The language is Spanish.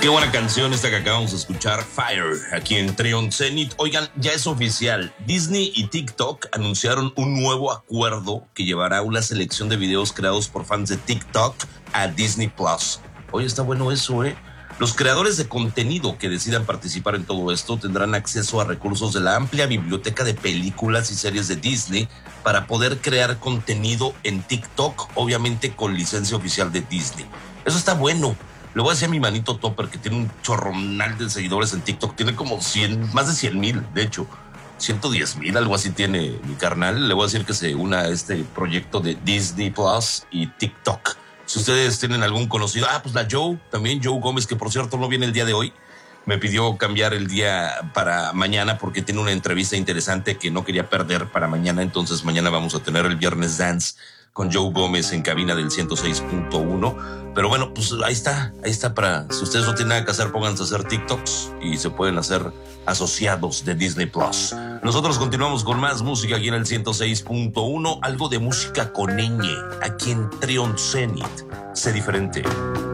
Qué buena canción esta que acabamos de escuchar, Fire, aquí en Trion Zenith. Oigan, ya es oficial. Disney y TikTok anunciaron un nuevo acuerdo que llevará una selección de videos creados por fans de TikTok a Disney Plus. Oye, está bueno eso, ¿eh? Los creadores de contenido que decidan participar en todo esto tendrán acceso a recursos de la amplia biblioteca de películas y series de Disney para poder crear contenido en TikTok, obviamente con licencia oficial de Disney. Eso está bueno. Le voy a decir a mi manito Topper, que tiene un chorronal de seguidores en TikTok. Tiene como 100, más de 100,000, de hecho. 110,000, algo así tiene mi carnal. Le voy a decir que se una a este proyecto de Disney Plus y TikTok. Si ustedes tienen algún conocido, pues la Joe, también Joe Gómez, que por cierto no viene el día de hoy. Me pidió cambiar el día para mañana porque tiene una entrevista interesante que no quería perder para mañana. Entonces mañana vamos a tener el Viernes Dance con Joe Gómez en cabina del 106.1. Pero bueno, pues ahí está para, si ustedes no tienen nada que hacer, pónganse a hacer TikToks y se pueden hacer asociados de Disney Plus. Nosotros continuamos con más música aquí en el 106.1, algo de música con ñ, aquí en Trion Zenith. Sé diferente.